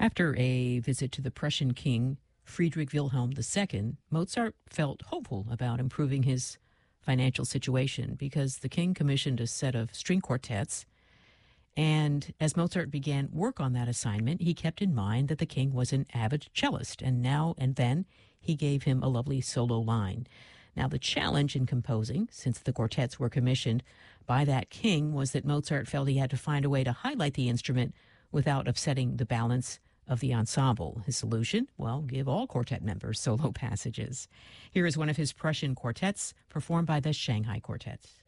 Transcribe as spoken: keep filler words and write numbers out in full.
After a visit to the Prussian king, Friedrich Wilhelm the Second, Mozart felt hopeful about improving his financial situation because the king commissioned a set of string quartets. And as Mozart began work on that assignment, he kept in mind that the king was an avid cellist, and now and then he gave him a lovely solo line. Now, the challenge in composing, since the quartets were commissioned by that king, was that Mozart felt he had to find a way to highlight the instrument without upsetting the balance of the ensemble. His solution? Well, give all quartet members solo passages. Here is one of his Prussian quartets performed by the Shanghai Quartet.